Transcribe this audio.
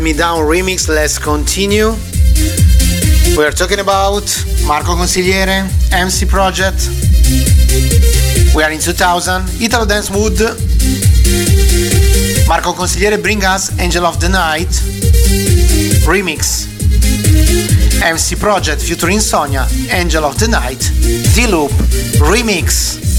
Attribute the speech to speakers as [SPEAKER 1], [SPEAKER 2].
[SPEAKER 1] Me Down remix. Let's continue. We are talking about Marco Consigliere, MC Project. We are in 2000, Italo Dance Mood. Marco Consigliere bring us Angel of the Night remix. MC Project featuring Sonia, Angel of the Night, D-Loop remix.